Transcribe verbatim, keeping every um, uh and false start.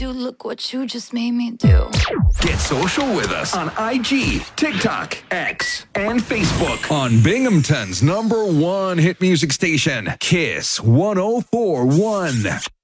do. Look what you just made me do. Get social with us on I G, TikTok, X, and Facebook on Binghamton's number one hit music station, Kiss one oh four point one.